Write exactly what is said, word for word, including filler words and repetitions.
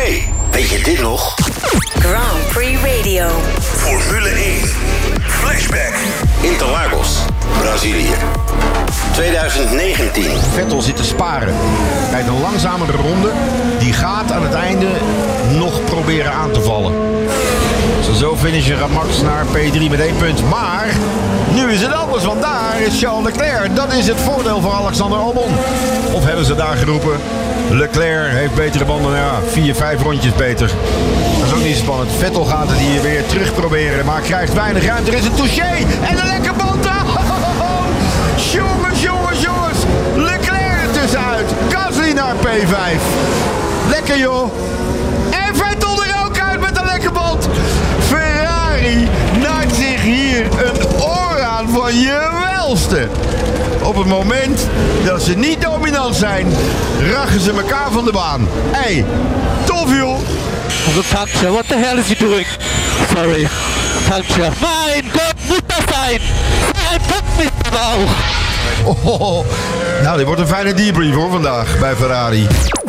Hey, weet je dit nog? Grand Prix Radio. Formule één. Flashback. Interlagos, Brazilië. twintig negentien. Vettel zit te sparen. Rijdt een langzamere ronde. Die gaat aan het einde nog proberen aan te vallen. Als zo finishen gaat Max naar P drie met één punt. Maar nu is het anders, want daar is Charles Leclerc. Dat is het voordeel van Alexander Albon. Of hebben ze daar geroepen? Leclerc heeft betere banden. Ja, vier, vijf rondjes beter. Dat is ook niet spannend. Vettel gaat het hier weer terug proberen. Maar krijgt weinig ruimte. Er is een touché. En een lekker band. Jongens, jongens, jongens. Leclerc er tussenuit. Gasly naar P vijf. Lekker joh. En Vettel er ook uit met een lekker band. Ferrari naait zich hier een oor aan van je welste. Op het moment dat ze niet dominant zijn, rachen ze elkaar van de baan. Hé, hey, tof joh. Puncture, what the hell is he doing? Sorry. Puncture. Mein Gott, moet dat zijn? Ein Punkt mister Bauch. Oh, nou, dit wordt een fijne debrief hoor vandaag bij Ferrari.